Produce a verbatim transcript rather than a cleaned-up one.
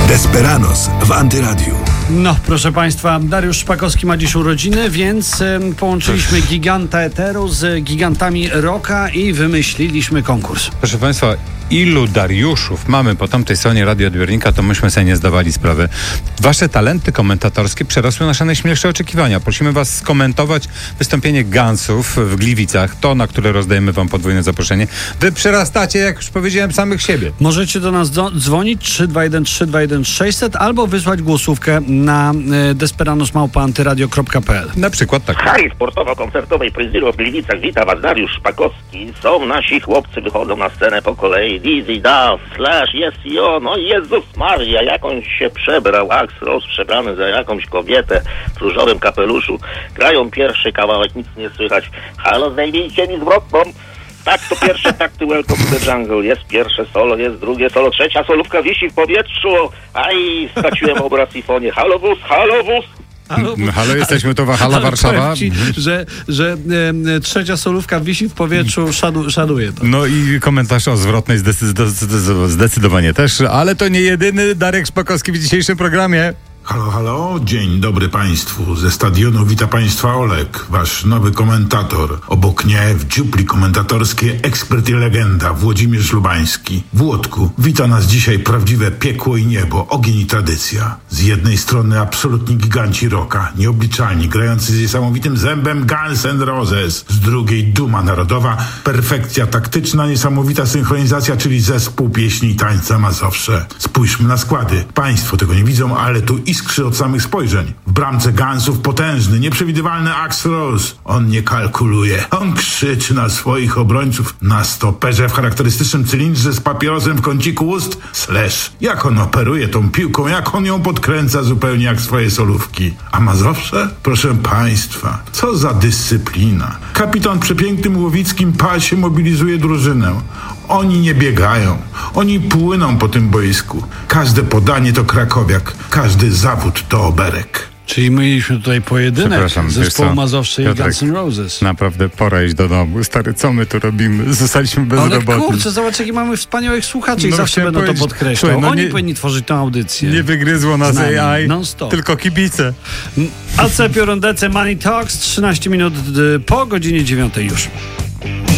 Desperados w Antyradiu. No, proszę Państwa, Dariusz Szpakowski ma dziś urodziny, więc y, połączyliśmy giganta eteru z gigantami rocka i wymyśliliśmy konkurs. Proszę Państwa, ilu Dariuszów mamy po tamtej stronie radioodbiornika, to myśmy sobie nie zdawali sprawy. Wasze talenty komentatorskie przerosły nasze najśmielsze oczekiwania. Prosimy Was skomentować wystąpienie Gunsów w Gliwicach, to, na które rozdajemy Wam podwójne zaproszenie. Wy przerastacie, jak już powiedziałem, samych siebie. Możecie do nas do, dzwonić trzy dwa jeden trzy dwa jeden sześćset albo wysłać głosówkę na y, desperados małpa antyradio kropka p l. Na przykład tak. W hali sportowo-koncertowej Prezydium w Gliwicach wita Was Dariusz Szpakowski. Są nasi chłopcy, wychodzą na scenę po kolei. Dizzy, Duff, Slash, jest i on. O Jezus Maria, jak on się przebrał. Axl Rose przebrany za jakąś kobietę w różowym kapeluszu. Grają pierwszy kawałek, nic nie słychać. Halo, zdejmijcie mi zwrotną. Tak, to pierwsze takty Welcome to the Jungle. Jest pierwsze solo, jest drugie solo, trzecia solówka wisi w powietrzu. Aj, straciłem obraz i fonie. Halo wóz, halo wóz. Halo, No, halo, jesteśmy tu, halo Warszawa. Ci, że że e, trzecia solówka wisi w powietrzu, szadu, szaduje to. No i komentarz o zwrotnej zdecyd- zdecydowanie też, ale to nie jedyny Darek Szpakowski w dzisiejszym programie. Halo, halo, dzień dobry Państwu. Ze stadionu wita Państwa Olek, Wasz nowy komentator. Obok mnie w dziupli komentatorskiej ekspert i legenda Włodzimierz Lubański. Włodku, wita nas dzisiaj prawdziwe piekło i niebo, ogień i tradycja. Z jednej strony absolutni giganci rocka, nieobliczalni, grający z niesamowitym zębem Guns N' Roses. Z drugiej duma narodowa, perfekcja taktyczna, niesamowita synchronizacja, czyli zespół pieśni i tańca Mazowsze. Spójrzmy na składy. Państwo tego nie widzą, ale tu iskrzy od samych spojrzeń. W bramce Gunsów potężny, nieprzewidywalny Axl Rose. On nie kalkuluje. On krzyczy na swoich obrońców. Na stoperze w charakterystycznym cylindrze z papierosem w kąciku ust Slash. Jak on operuje tą piłką, jak on ją podkręca zupełnie jak swoje solówki. A Mazowsze? Proszę Państwa, co za dyscyplina. Kapitan w przepięknym łowickim pasie mobilizuje drużynę. Oni nie biegają. Oni płyną po tym boisku. Każde podanie to krakowiak. Każdy zawód to oberek. Czyli mieliśmy tutaj pojedynek zespołu Mazowsze i Guns N' Roses. Naprawdę pora iść do domu. Stary, co my tu robimy? Zostaliśmy bezrobotni. Ale kurczę, zobacz, jakie mamy wspaniałych słuchaczy i No zawsze będą to podkreślać. Słuchaj, no Oni nie, powinni tworzyć tę audycję. Nie wygryzło nas A I, non-stop. tylko kibice. A C Piorondece Money Talks, trzynaście minut po godzinie dziewiątej już.